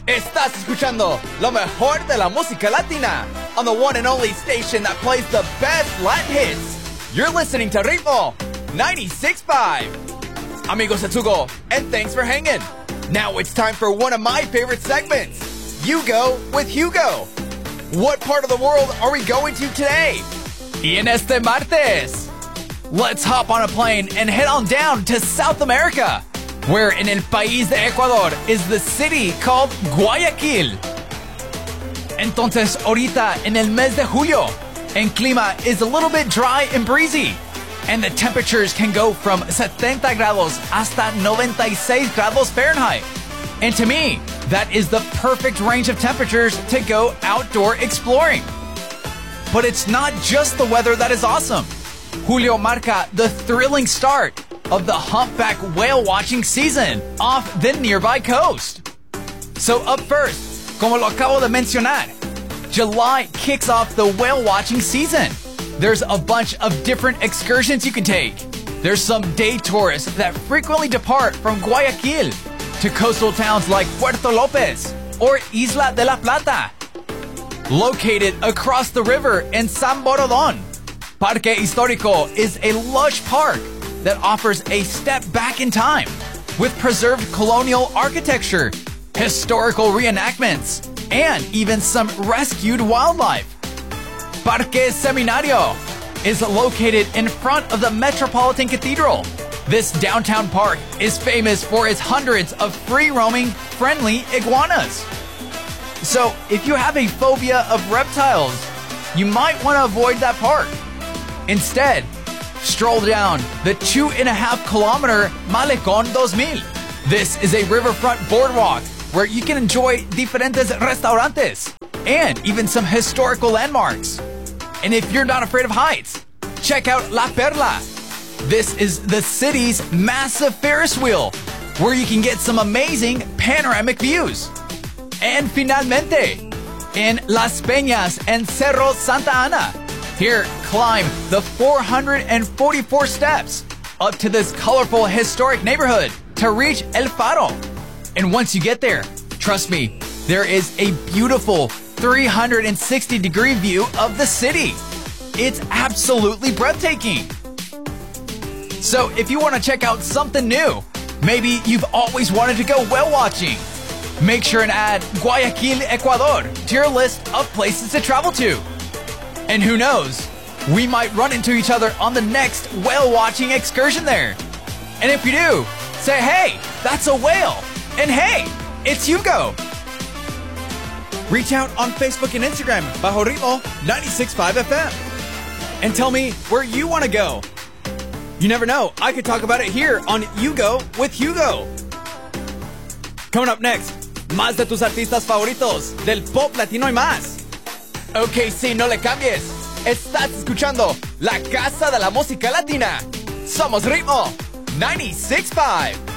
Estás escuchando lo mejor de la música latina on the one and only station that plays the best Latin hits. You're listening to Ritmo 96.5. Amigos Tetsugo, and thanks for hanging. Now it's time for one of my favorite segments, You Go with Hugo. What part of the world are we going to today? Y en este martes, let's hop on a plane and head on down to South America, where in el país de Ecuador is the city called Guayaquil. Entonces, ahorita en el mes de julio, el clima is a little bit dry and breezy, and the temperatures can go from 70 grados hasta 96 grados Fahrenheit. And to me, that is the perfect range of temperatures to go outdoor exploring. But it's not just the weather that is awesome. Julio marca the thrilling start of the humpback whale watching season off the nearby coast. So up first, como lo acabo de mencionar, July kicks off the whale watching season. There's a bunch of different excursions you can take. There's some day tours that frequently depart from Guayaquil to coastal towns like Puerto Lopez or Isla de la Plata. Located across the river in San Borondón, Parque Histórico is a lush park that offers a step back in time with preserved colonial architecture, historical reenactments, and even some rescued wildlife. Parque Seminario is located in front of the Metropolitan Cathedral. This downtown park is famous for its hundreds of free-roaming, friendly iguanas. So, if you have a phobia of reptiles, you might want to avoid that park. Instead, stroll down the 2.5-kilometer Malecón 2000. This is a riverfront boardwalk where you can enjoy diferentes restaurantes and even some historical landmarks. And if you're not afraid of heights, check out La Perla. This is the city's massive Ferris wheel where you can get some amazing panoramic views. And finalmente, in Las Peñas and Cerro Santa Ana, here, climb the 444 steps up to this colorful historic neighborhood to reach El Faro. And once you get there, trust me, there is a beautiful 360-degree view of the city. It's absolutely breathtaking. So if you want to check out something new, maybe you've always wanted to go whale watching, make sure and add Guayaquil, Ecuador to your list of places to travel to. And who knows, we might run into each other on the next whale watching excursion there. And if you do, say, hey, that's a whale. And hey, it's Hugo. Reach out on Facebook and Instagram, Bajo Ritmo 96.5 FM. And tell me where you want to go. You never know, I could talk about it here on You Go with Hugo. Coming up next, más de tus artistas favoritos, del pop latino y más. Ok, sí, no le cambies. Estás escuchando La Casa de la Música Latina. Somos Ritmo 96.5.